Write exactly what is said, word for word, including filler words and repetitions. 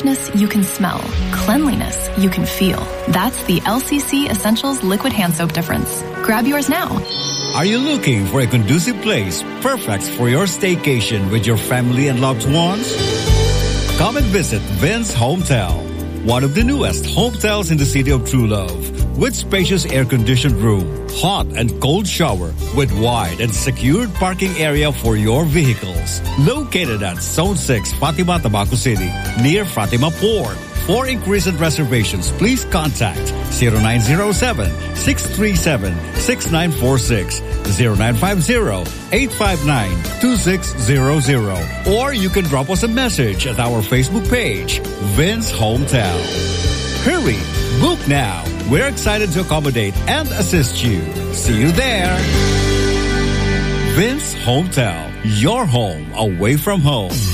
freshness you can smell, cleanliness you can feel. That's the L C C Essentials Liquid Hand Soap difference. Grab yours now. Are you looking for a conducive place perfect for your staycation with your family and loved ones? Come and visit Vince Hometel, one of the newest hotels in the city of True Love, with spacious air-conditioned room, hot and cold shower, with wide and secured parking area for your vehicles. Located at Zone six, Fatima, Tabaco City, near Fatima Port. For inquiries and reservations, please contact zero nine zero seven, six three seven, six nine four six, zero nine five zero, eight five nine, two six zero zero, or you can drop us a message at our Facebook page, Vince Hometel. Hurry! Book now. We're excited to accommodate and assist you. See you there. Vince Hometel, your home away from home.